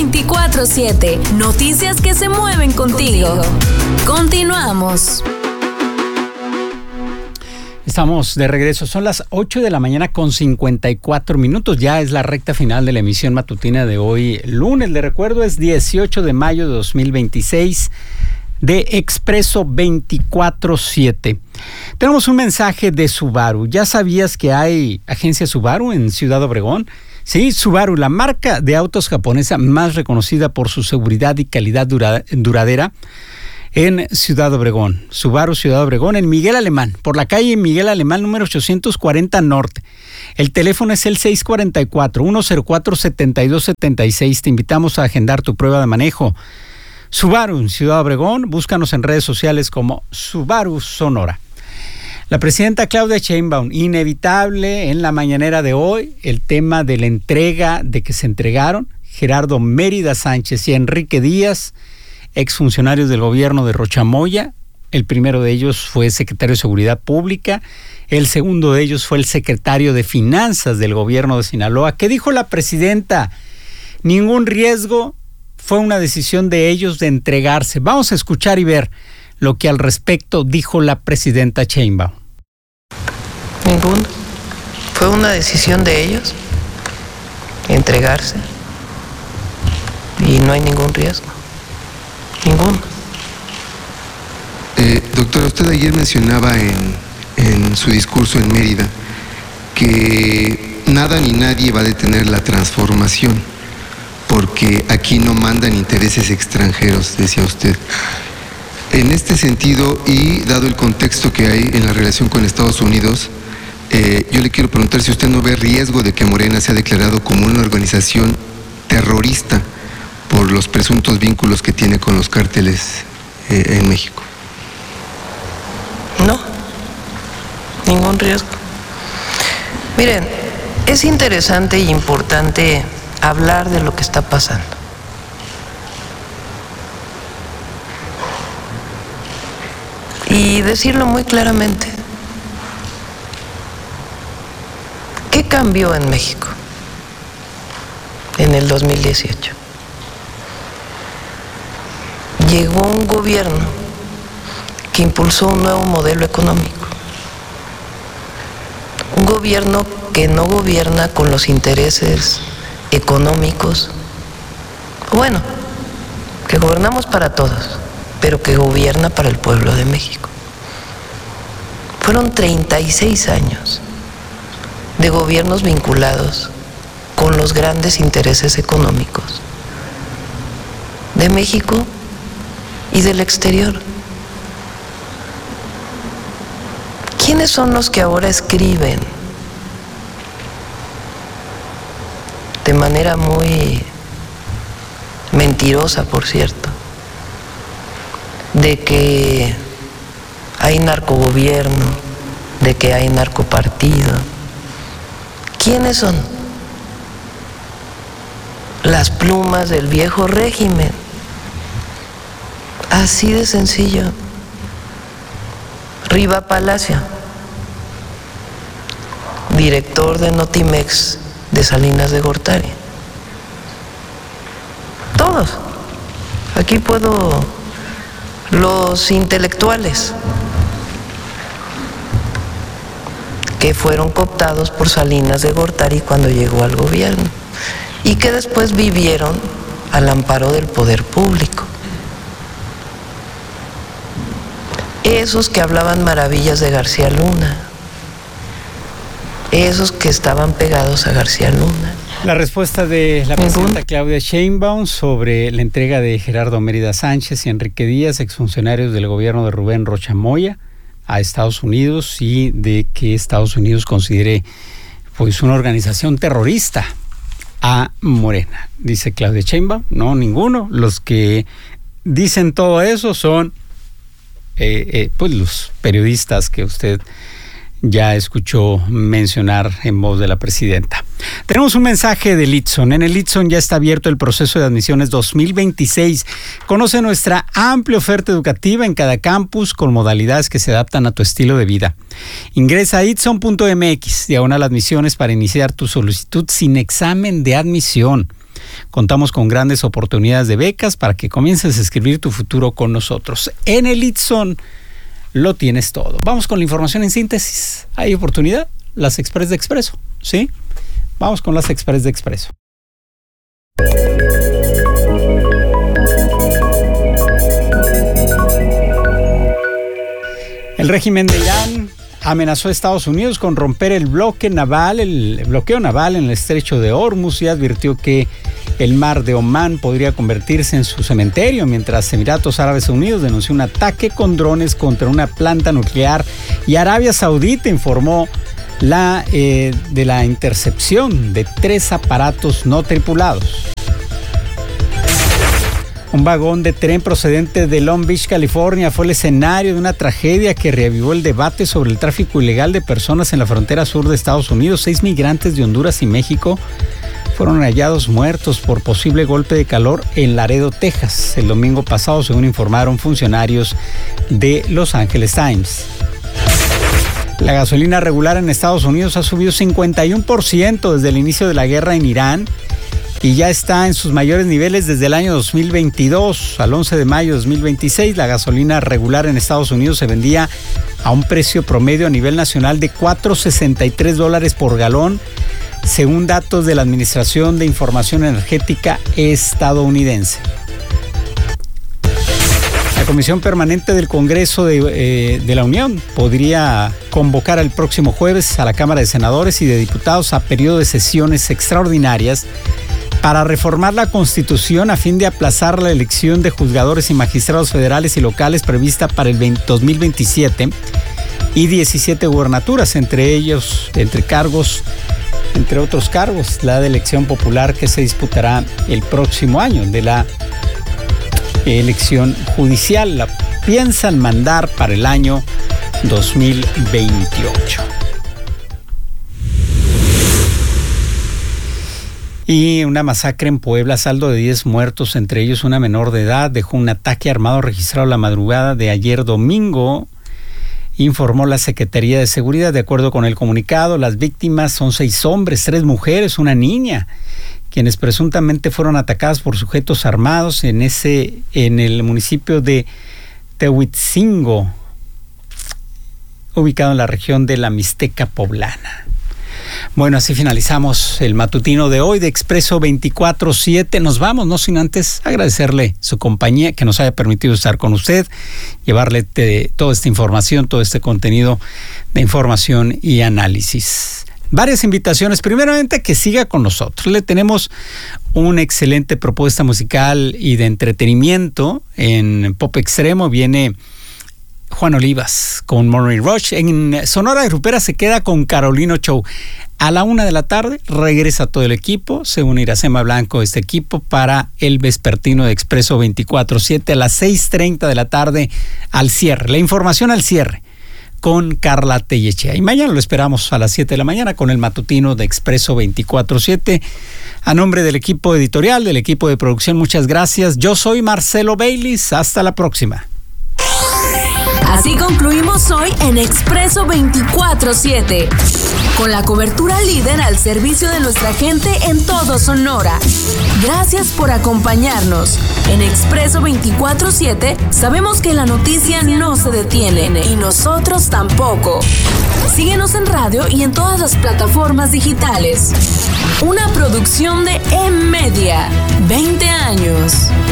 24/7. Noticias que se mueven contigo. Continuamos. Estamos de regreso. Son las 8 de la mañana con 54 minutos. Ya es la recta final de la emisión matutina de hoy, lunes. Le recuerdo, es 18 de mayo de 2026 de Expreso 24/7. Tenemos un mensaje de Subaru. ¿Ya sabías que hay agencia Subaru en Ciudad Obregón? Sí, Subaru, la marca de autos japonesa más reconocida por su seguridad y calidad duradera en Ciudad Obregón. Subaru Ciudad Obregón, en Miguel Alemán, por la calle Miguel Alemán número 840 Norte. El teléfono es el 644-104-7276. Te invitamos a agendar tu prueba de manejo. Subaru en Ciudad Obregón, búscanos en redes sociales como Subaru Sonora. La presidenta Claudia Sheinbaum, inevitable en la mañanera de hoy, el tema de la entrega, de que se entregaron Gerardo Mérida Sánchez y Enrique Díaz, exfuncionarios del gobierno de Rochamoya. El primero de ellos fue secretario de Seguridad Pública, el segundo de ellos fue el secretario de Finanzas del gobierno de Sinaloa. ¿Qué dijo la presidenta? Ningún riesgo, fue una decisión de ellos de entregarse. Vamos a escuchar y ver lo que al respecto dijo la presidenta Sheinbaum. Ninguno. Fue una decisión de ellos entregarse y no hay ningún riesgo. Ninguno. Doctora, usted ayer mencionaba en su discurso en Mérida que nada ni nadie va a detener la transformación porque aquí no mandan intereses extranjeros, decía usted. En este sentido, y dado el contexto que hay en la relación con Estados Unidos, yo le quiero preguntar si usted no ve riesgo de que Morena sea declarado como una organización terrorista por los presuntos vínculos que tiene con los cárteles en México. No, ningún riesgo. Miren, es interesante y importante hablar de lo que está pasando. Y decirlo muy claramente. ¿Qué cambió en México en el 2018? Llegó un gobierno que impulsó un nuevo modelo económico. Un gobierno que no gobierna con los intereses económicos. Bueno, que gobernamos para todos, pero que gobierna para el pueblo de México. Fueron 36 años de gobiernos vinculados con los grandes intereses económicos de México y del exterior. ¿Quiénes son los que ahora escriben de manera muy mentirosa, por cierto, de que hay narcogobierno, de que hay narcopartido? ¿Quiénes son? Las plumas del viejo régimen. Así de sencillo. Riva Palacio, director de Notimex de Salinas de Gortari. Todos. Aquí puedo. Los intelectuales que fueron cooptados por Salinas de Gortari cuando llegó al gobierno y que después vivieron al amparo del poder público. Esos que hablaban maravillas de García Luna, esos que estaban pegados a García Luna. La respuesta de la presidenta Claudia Sheinbaum sobre la entrega de Gerardo Mérida Sánchez y Enrique Díaz, exfuncionarios del gobierno de Rubén Rochamoya, a Estados Unidos, y de que Estados Unidos considere pues una organización terrorista a Morena. Dice Claudia Sheinbaum, no, ninguno. Los que dicen todo eso son pues los periodistas que usted ya escuchó mencionar en voz de la presidenta. Tenemos un mensaje de Litson. En el Litson ya está abierto el proceso de admisiones 2026. Conoce nuestra amplia oferta educativa en cada campus con modalidades que se adaptan a tu estilo de vida. Ingresa a itson.mx/admisiones para iniciar tu solicitud sin examen de admisión. Contamos con grandes oportunidades de becas para que comiences a escribir tu futuro con nosotros. En el Itson lo tienes todo. Vamos con la información en síntesis. ¿Hay oportunidad? Las Express de Expreso, ¿sí? Vamos con las Express de Expreso. El régimen de Irán amenazó a Estados Unidos con romper el bloqueo naval en el estrecho de Hormuz y advirtió que el mar de Omán podría convertirse en su cementerio, mientras Emiratos Árabes Unidos denunció un ataque con drones contra una planta nuclear y Arabia Saudita informó de la intercepción de 3 aparatos no tripulados. Un vagón de tren procedente de Long Beach, California, fue el escenario de una tragedia que reavivó el debate sobre el tráfico ilegal de personas en la frontera sur de Estados Unidos. 6 migrantes de Honduras y México fueron hallados muertos por posible golpe de calor en Laredo, Texas, el domingo pasado, según informaron funcionarios de Los Angeles Times. La gasolina regular en Estados Unidos ha subido 51% desde el inicio de la guerra en Irán y ya está en sus mayores niveles desde el año 2022. Al 11 de mayo de 2026, la gasolina regular en Estados Unidos se vendía a un precio promedio a nivel nacional de $4.63 por galón, según datos de la Administración de Información Energética estadounidense. La Comisión Permanente del Congreso de la Unión podría convocar el próximo jueves a la Cámara de Senadores y de Diputados a periodo de sesiones extraordinarias para reformar la Constitución a fin de aplazar la elección de juzgadores y magistrados federales y locales prevista para el 2027 y 17 gubernaturas, entre otros cargos, la de elección popular que se disputará el próximo año de la elección judicial. La piensan mandar para el año 2028. Y una masacre en Puebla, saldo de 10 muertos, entre ellos una menor de edad, dejó un ataque armado registrado la madrugada de ayer domingo, informó la Secretaría de Seguridad. De acuerdo con el comunicado, las víctimas son 6 hombres, 3 mujeres, una niña, quienes presuntamente fueron atacadas por sujetos armados en el municipio de Tehuitzingo, ubicado en la región de la Mixteca Poblana. Bueno, así finalizamos el matutino de hoy de Expreso 24/7. Nos vamos, no sin antes agradecerle su compañía, que nos haya permitido estar con usted, llevarle toda esta información, todo este contenido de información y análisis. Varias invitaciones. Primeramente, que siga con nosotros. Le tenemos una excelente propuesta musical y de entretenimiento. En Pop Extremo viene Juan Olivas con Morning Rush. En Sonora Grupera se queda con Carolino Show. A la 1 de la tarde regresa todo el equipo, según Iracema Blanco, este equipo, para el vespertino de Expreso 24/7 a las 6:30 de la tarde al cierre. La información al cierre con Carla Tellechea. Y mañana lo esperamos a las 7 de la mañana con el matutino de Expreso 24/7. A nombre del equipo editorial, del equipo de producción, muchas gracias. Yo soy Marcelo Baylis. Hasta la próxima. Así concluimos hoy en Expreso 24/7, con la cobertura líder al servicio de nuestra gente en todo Sonora. Gracias por acompañarnos. En Expreso 24/7 sabemos que la noticia no se detiene y nosotros tampoco. Síguenos en radio y en todas las plataformas digitales. Una producción de M-Media. 20 años.